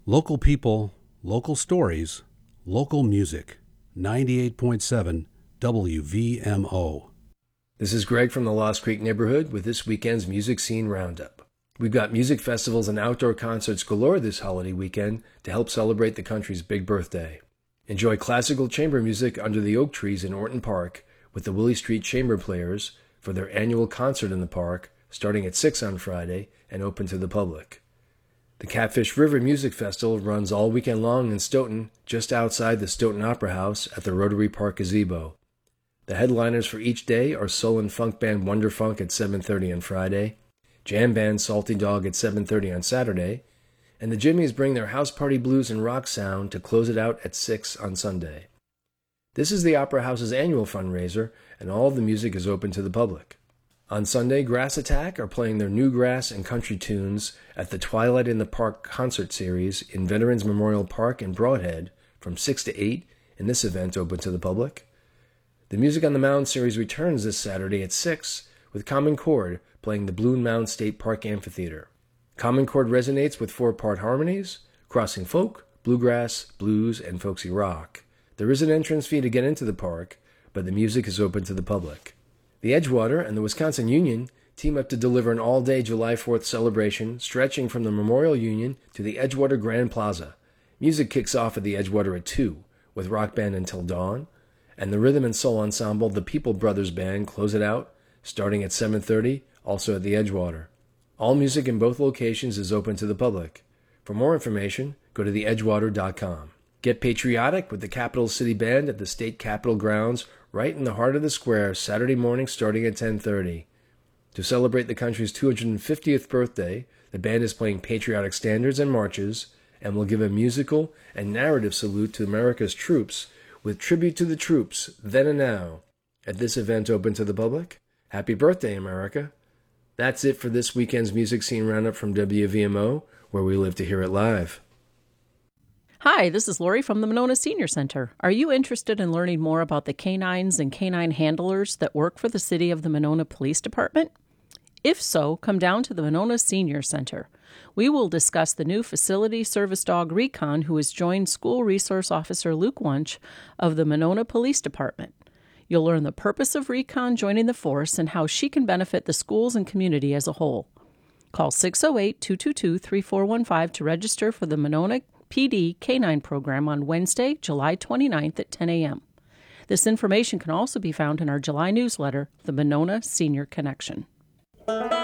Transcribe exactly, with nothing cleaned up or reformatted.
Local people, local stories, local music. ninety-eight point seven W V M O. This is Greg from the Lost Creek neighborhood with this weekend's Music Scene Roundup. We've got music festivals and outdoor concerts galore this holiday weekend to help celebrate the country's big birthday. Enjoy classical chamber music under the oak trees in Orton Park with the Willie Street Chamber Players for their annual concert in the park starting at six on Friday and open to the public. The Catfish River Music Festival runs all weekend long in Stoughton, just outside the Stoughton Opera House at the Rotary Park Gazebo. The headliners for each day are soul and funk band Wonder Funk at seven thirty on Friday, jam band Salty Dog at seven thirty on Saturday, and the Jimmies bring their house party blues and rock sound to close it out at six on Sunday. This is the Opera House's annual fundraiser, and all of the music is open to the public. On Sunday, Grass Attack are playing their new grass and country tunes at the Twilight in the Park concert series in Veterans Memorial Park in Broadhead from six to eight, and this event open to the public. The Music on the Mound series returns this Saturday at six, with Common Chord playing the Balloon Mound State Park Amphitheater. Common Chord resonates with four-part harmonies, crossing folk, bluegrass, blues, and folksy rock. There is an entrance fee to get into the park, but the music is open to the public. The Edgewater and the Wisconsin Union team up to deliver an all-day July fourth celebration stretching from the Memorial Union to the Edgewater Grand Plaza. Music kicks off at the Edgewater at two, with rock band Until Dawn, and the rhythm and soul ensemble The People Brothers Band close it out, starting at seven thirty, also at the Edgewater. All music in both locations is open to the public. For more information, go to the edgewater dot com. Get patriotic with the Capital City Band at the State Capitol grounds right in the heart of the square Saturday morning starting at ten thirty. To celebrate the country's two hundred fiftieth birthday, the band is playing patriotic standards and marches and will give a musical and narrative salute to America's troops with Tribute to the Troops, Then and Now. At this event open to the public, happy birthday, America. That's it for this weekend's Music Scene Roundup from W V M O, where we live to hear it live. Hi, this is Lori from the Monona Senior Center. Are you interested in learning more about the canines and canine handlers that work for the City of the Monona Police Department? If so, come down to the Monona Senior Center. We will discuss the new facility service dog Recon, who has joined School Resource Officer Luke Wunsch of the Monona Police Department. You'll learn the purpose of Recon joining the force and how she can benefit the schools and community as a whole. Call six oh eight, two two two, three four one five to register for the Monona P D Canine program on Wednesday, July twenty-ninth at ten a.m. This information can also be found in our July newsletter, The Monona Senior Connection.